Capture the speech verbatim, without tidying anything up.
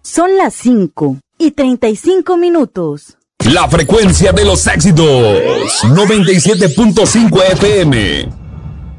Son las cinco y treinta y cinco minutos. La frecuencia de los éxitos. noventa y siete punto cinco F M.